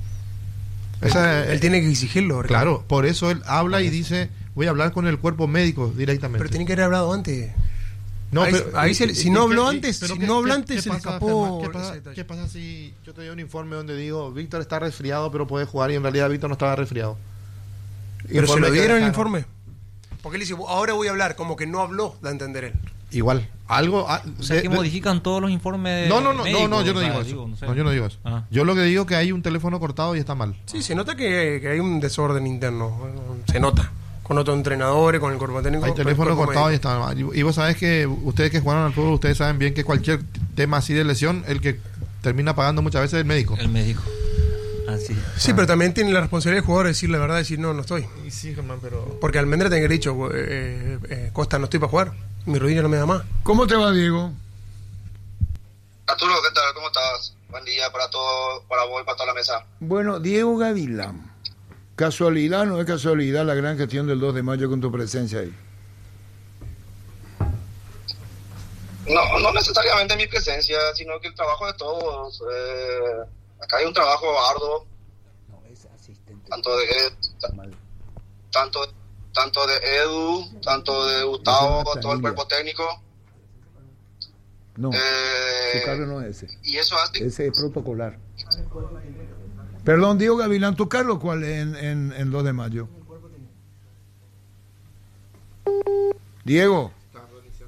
Él tiene que exigirlo, ¿verdad? Claro, por eso él habla y dice, voy a hablar con el cuerpo médico directamente. Pero tiene que haber hablado antes. No, si no habló antes, se le escapó. ¿Qué pasa si yo te doy un informe donde digo, Víctor está resfriado pero puede jugar y en realidad Víctor no estaba resfriado? Pero se lo dieron el informe. Porque él dice, ahora voy a hablar, como que no habló, da a entender él. Igual, algo... O sea, que modifican todos los informes No, yo no digo eso. Yo no digo eso. Yo lo que digo es que hay un teléfono cortado y está mal. Sí, se nota que hay un desorden interno. Se nota. Con otros entrenadores, con el cuerpo técnico. Hay teléfono cortado y está mal. Y vos sabés que ustedes que jugaron al fútbol, ustedes saben bien que cualquier tema así de lesión, el que termina pagando muchas veces es el médico. El médico. Así. Sí, pero también tiene la responsabilidad del jugador de decir la verdad, decir no estoy. Sí, Germán, pero... Porque Almendra tiene que haber dicho, Costa, no estoy para jugar. Mi rodilla no me da más. ¿Cómo te va, Diego? Arturo, ¿qué tal? ¿Cómo estás? Buen día para todo, para vos y para toda la mesa. Bueno, Diego Gavilán. ¿Casualidad no es casualidad la gran gestión del 2 de mayo con tu presencia ahí? No necesariamente mi presencia, sino que el trabajo de todos. Acá hay un trabajo arduo. Tanto de Edu, tanto de Gustavo, todo el cuerpo técnico. No, su cargo no es ese. Y eso hace... Ese es protocolar. Perdón, Diego Gavilán, ¿tu cargo cuál es en 2 de mayo? Diego.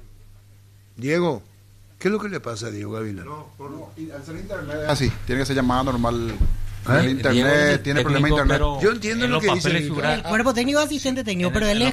Diego, ¿qué es lo que le pasa a Diego Gavilán? Al ser internet es así, tiene que ser llamada normal. El internet, Diego, tiene problema de internet. Yo entiendo lo que dice. El cuerpo técnico es asistente técnico, pero él es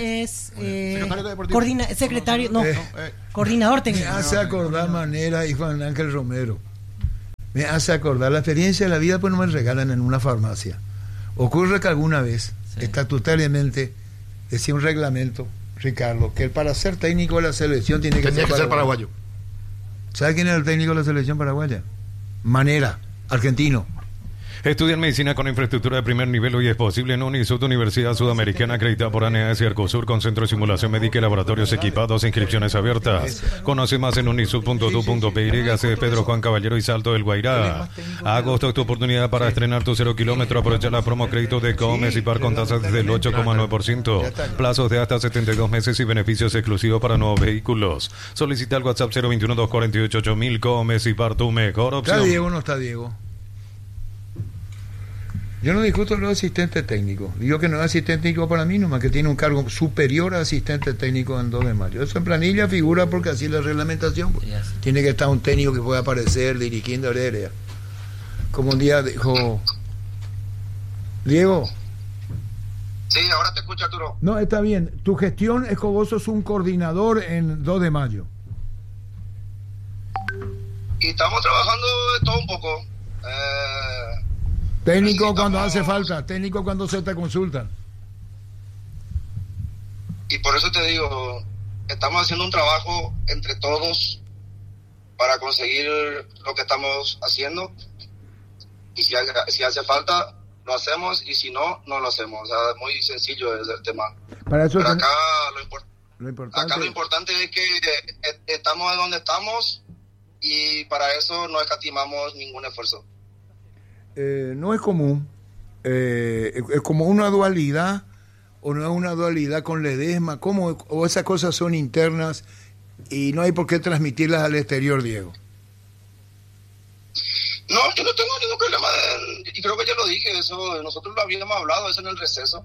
secretario, no, coordinador técnico. Me hace acordar manera y Juan Ángel Romero. Me hace acordar la experiencia de la vida, pues no me regalan en una farmacia. Ocurre que alguna vez, estatutariamente, decía un reglamento, Ricardo, que para ser técnico de la selección tiene que ser paraguayo. ¿Sabe quién es el técnico de la selección paraguaya? Manera, argentino. Estudian medicina con infraestructura de primer nivel. Hoy es posible en UNISUT, Universidad Sudamericana, acreditada por ANEAS y Arcosur, con centro de simulación médica y laboratorios equipados, inscripciones abiertas. Conoce más en unisut.tu.py, sede Pedro Juan Caballero y Salto del Guairá. Agosto es tu oportunidad para estrenar tu 0 kilómetro. Aprovecha la promo crédito de Comes y Par con tasas desde el 8,9%. Plazos de hasta 72 meses y beneficios exclusivos para nuevos vehículos. Solicita al WhatsApp 021-248-8000. Comes y Par, tu mejor opción. ¿Está Diego o no está Diego? Yo no discuto los asistentes técnicos. Digo que no es asistente técnico para mí, nomás que tiene un cargo superior a asistente técnico en 2 de mayo. Eso en planilla figura porque así es la reglamentación. Pues. Tiene que estar un técnico que pueda aparecer dirigiendo el área. Como un día dijo Diego. Sí, ahora te escucho, Arturo. No, está bien. Tu gestión es que vos sos un coordinador en 2 de mayo. Y estamos trabajando de todo un poco. Técnico cuando hace falta, técnico cuando se te consultan. Y por eso te digo, estamos haciendo un trabajo entre todos para conseguir lo que estamos haciendo. Y si hace falta, lo hacemos, y si no, no lo hacemos. O sea, muy sencillo es el tema. Para eso pero acá lo importante es que estamos donde estamos, y para eso no escatimamos ningún esfuerzo. No es común, es como una dualidad, o no es una dualidad con Ledesma, o esas cosas son internas y no hay por qué transmitirlas al exterior, Diego. No, yo no tengo ningún problema, y creo que ya lo dije, eso nosotros lo habíamos hablado, eso en el receso,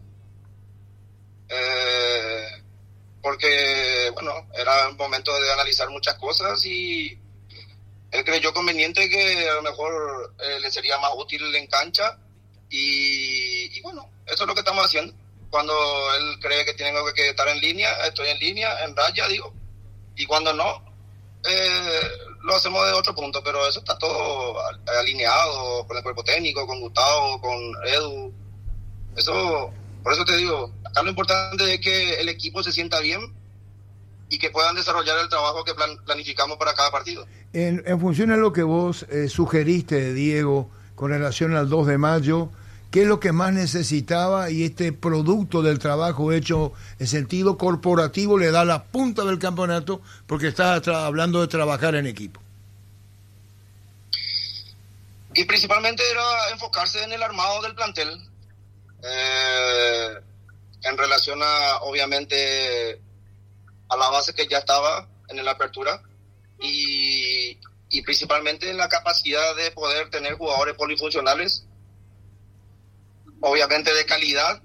porque, bueno, era un momento de analizar muchas cosas, y él creyó conveniente que a lo mejor le sería más útil en cancha, y bueno, eso es lo que estamos haciendo. Cuando él cree que tiene que estar en línea, estoy en línea, en raya, digo, y cuando no, lo hacemos de otro punto, pero eso está todo alineado con el cuerpo técnico, con Gustavo, con Edu. Eso, por eso te digo, acá lo importante es que el equipo se sienta bien y que puedan desarrollar el trabajo que planificamos para cada partido. En función de lo que vos sugeriste, Diego, con relación al 2 de mayo, ¿qué es lo que más necesitaba? Y este producto del trabajo hecho en sentido corporativo le da la punta del campeonato, porque estás hablando de trabajar en equipo. Y principalmente era enfocarse en el armado del plantel, en relación a, obviamente, a la base que ya estaba en la apertura, y principalmente en la capacidad de poder tener jugadores polifuncionales, obviamente de calidad,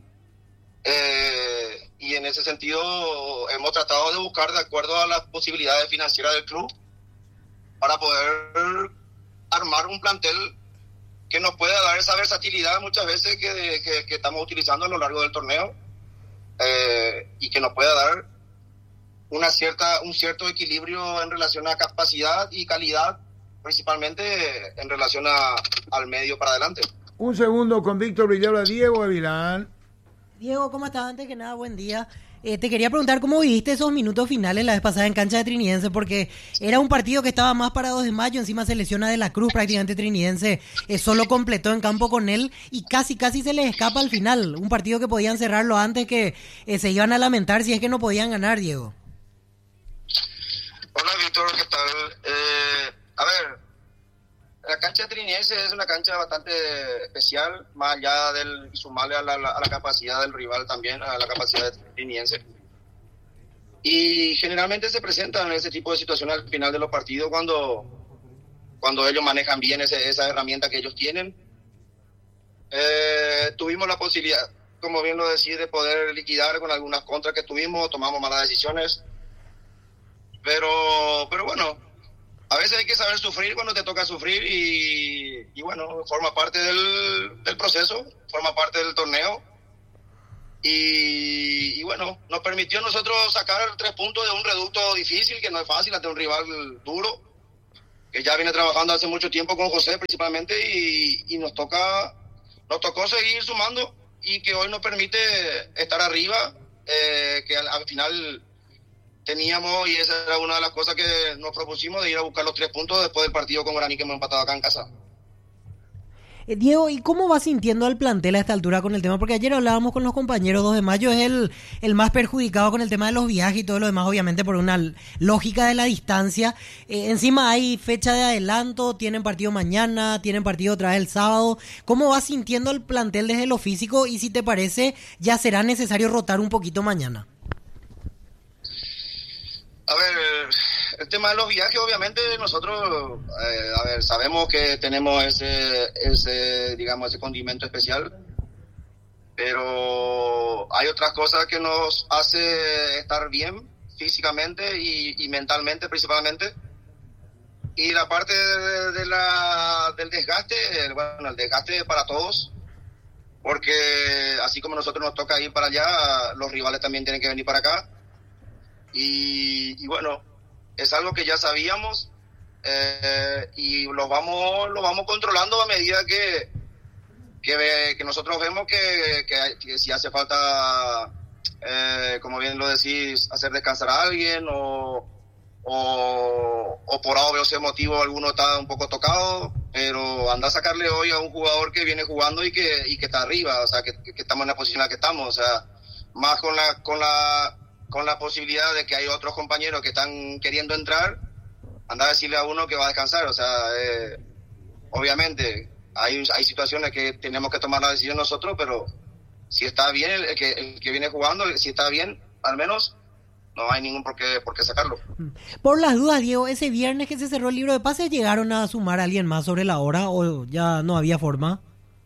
y en ese sentido hemos tratado de buscar, de acuerdo a las posibilidades financieras del club, para poder armar un plantel que nos pueda dar esa versatilidad muchas veces que estamos utilizando a lo largo del torneo, y que nos pueda dar un cierto equilibrio en relación a capacidad y calidad, principalmente en relación al medio para adelante. Un segundo con Víctor Villalba. Diego Avilán. Diego, ¿cómo estás? Antes que nada, buen día. Te quería preguntar cómo viviste esos minutos finales la vez pasada en cancha de Trinidense, porque era un partido que estaba más para 2 de mayo, encima se lesiona De la Cruz, prácticamente Trinidense solo completó en campo con él y casi se les escapa al final. Un partido que podían cerrarlo antes, que se iban a lamentar si es que no podían ganar, Diego. Hola, Víctor, ¿qué tal? A ver, la cancha de Trinidense es una cancha bastante especial, más allá y sumarle a la capacidad del rival también, a la capacidad de Trinidense. Y generalmente se presentan ese tipo de situaciones al final de los partidos cuando ellos manejan bien esa herramienta que ellos tienen. Tuvimos la posibilidad, como bien lo decís, de poder liquidar con algunas contras que tuvimos, tomamos malas decisiones. pero bueno, a veces hay que saber sufrir cuando te toca sufrir y bueno, forma parte del proceso, forma parte del torneo. Y bueno, nos permitió nosotros sacar 3 puntos de un reducto difícil, que no es fácil, ante un rival duro, que ya viene trabajando hace mucho tiempo con José principalmente, y nos tocó seguir sumando, y que hoy nos permite estar arriba, que al final teníamos, y esa era una de las cosas que nos propusimos, de ir a buscar los 3 puntos después del partido con Guaraní que hemos empatado acá en casa. Diego, ¿y cómo va sintiendo al plantel a esta altura con el tema? Porque ayer hablábamos con los compañeros, 2 de mayo es el más perjudicado con el tema de los viajes y todo lo demás, obviamente por una lógica de la distancia. Encima hay fecha de adelanto, tienen partido mañana, tienen partido otra vez el sábado. ¿Cómo va sintiendo el plantel desde lo físico? Y si te parece, ya será necesario rotar un poquito mañana. A ver, el tema de los viajes, obviamente nosotros, sabemos que tenemos ese condimento especial, pero hay otras cosas que nos hace estar bien físicamente y mentalmente principalmente. Y la parte del desgaste, el desgaste para todos, porque así como nosotros nos toca ir para allá, los rivales también tienen que venir para acá. Y bueno, es algo que ya sabíamos, y lo vamos controlando a medida que nosotros vemos que si hace falta, como bien lo decís, hacer descansar a alguien o por A o B o C motivo alguno está un poco tocado, pero anda a sacarle hoy a un jugador que viene jugando y que está arriba, o sea, que estamos en la posición en la que estamos, o sea, más con la posibilidad de que hay otros compañeros que están queriendo entrar, anda a decirle a uno que va a descansar, o sea, obviamente hay situaciones que tenemos que tomar la decisión nosotros, pero si está bien el que viene jugando, si está bien, al menos no hay ningún por qué sacarlo. Por las dudas, Diego, ese viernes que se cerró el libro de pases, ¿llegaron a sumar a alguien más sobre la hora o ya no había forma?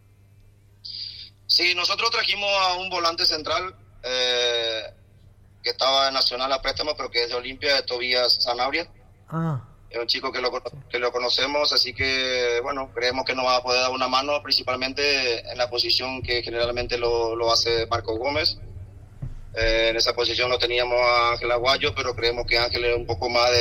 Sí, nosotros trajimos a un volante central, que estaba en Nacional a préstamo, pero que es de Olimpia, de Tobías Sanabria. Es un chico que lo conocemos, así que, bueno, creemos que nos va a poder dar una mano, principalmente en la posición que generalmente lo hace Marco Gómez. En esa posición lo teníamos a Ángel Aguayo, pero creemos que Ángel es un poco más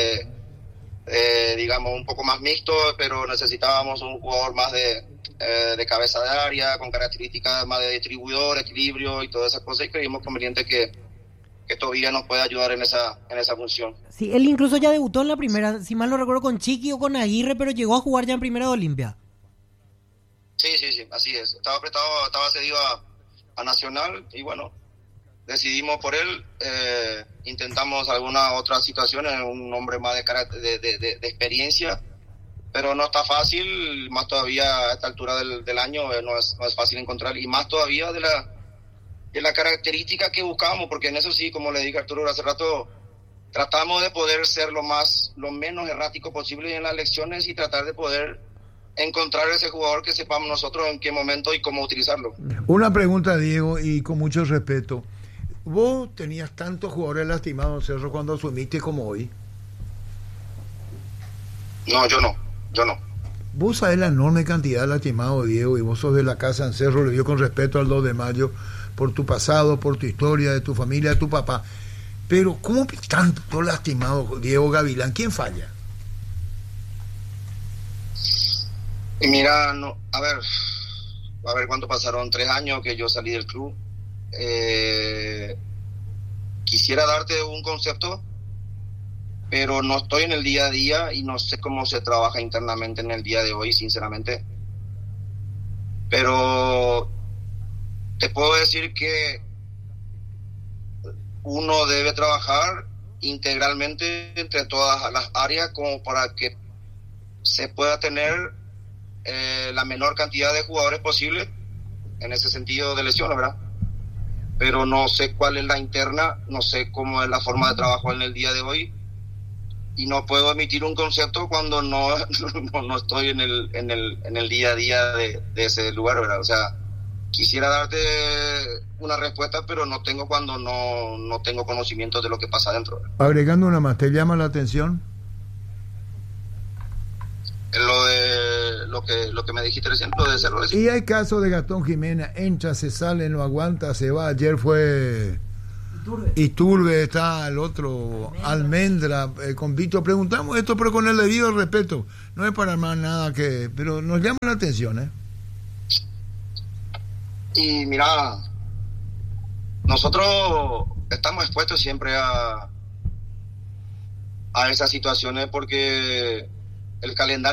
un poco más mixto, pero necesitábamos un jugador más de cabeza de área, con características más de distribuidor, equilibrio y todas esas cosas, y creímos conveniente que Tobías nos puede ayudar en esa función. Sí, él incluso ya debutó en la primera, si mal no recuerdo, con Chiqui o con Aguirre, pero llegó a jugar ya en primera de Olimpia. Sí, así es. Estaba cedido a Nacional y bueno, decidimos por él. Intentamos alguna otra situación, un hombre más de experiencia, pero no está fácil, más todavía a esta altura del año no es fácil encontrar, y más todavía de la característica que buscamos, porque en eso sí, como le dije a Arturo hace rato, tratamos de poder ser lo menos errático posible en las lecciones y tratar de poder encontrar ese jugador que sepamos nosotros en qué momento y cómo utilizarlo. Una pregunta, Diego, y con mucho respeto. ¿Vos tenías tantos jugadores lastimados en Cerro cuando asumiste como hoy? No, yo no. Vos sabés la enorme cantidad de lastimados, Diego, y vos sos de la casa en Cerro, le dio con respeto al 2 de mayo, por tu pasado, por tu historia, de tu familia, de tu papá. Pero, ¿cómo tanto lastimado, Diego Gavilán? ¿Quién falla? Y mira, a ver cuánto pasaron, 3 años que yo salí del club. Quisiera darte un concepto, pero no estoy en el día a día y no sé cómo se trabaja internamente en el día de hoy, sinceramente. Pero te puedo decir que uno debe trabajar integralmente entre todas las áreas como para que se pueda tener la menor cantidad de jugadores posible en ese sentido de lesiones, ¿verdad? Pero no sé cuál es la interna, no sé cómo es la forma de trabajo en el día de hoy, y no puedo emitir un concepto cuando no estoy en el día a día de ese lugar, ¿verdad? O sea, quisiera darte una respuesta, pero no tengo cuando no tengo conocimiento de lo que pasa adentro. Agregando una más, ¿te llama la atención? Lo de lo que me dijiste recién, lo de Cerro. Y hay casos de Gastón Jiménez, entra, se sale, no aguanta, se va. Ayer fue Iturbe, está el otro, Almendra, con Víctor. Preguntamos esto, pero con el debido respeto. No es para más nada que... Pero nos llama la atención, ¿eh? Y mira, nosotros estamos expuestos siempre a esas situaciones porque el calendario